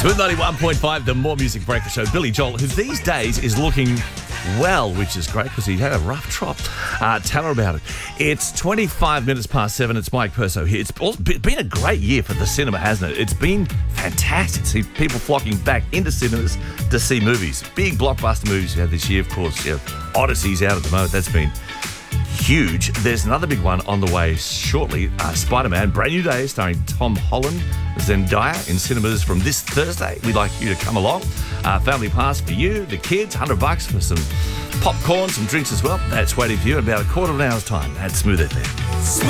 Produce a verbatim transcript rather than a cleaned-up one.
Smooth ninety-one point five, the More Music Breakfast Show. Billy Joel, who these days is looking well, which is great because he had a rough trot. Uh, tell her about it. It's twenty-five minutes past seven. It's Mike Perso here. It's been a great year for the cinema, hasn't it? It's been fantastic to see people flocking back into cinemas to see movies. Big blockbuster movies we had this year, of course. You know, Odyssey's out at the moment. That's been huge. There's another big one on the way shortly. Uh, Spider-Man, Brand New Day, starring Tom Holland, Zendaya in cinemas from this Thursday. We'd like you to come along. Uh, family pass for you, the kids, one hundred bucks for some popcorn, some drinks as well. That's waiting for you in about a quarter of an hour's time. That's Smooth F M.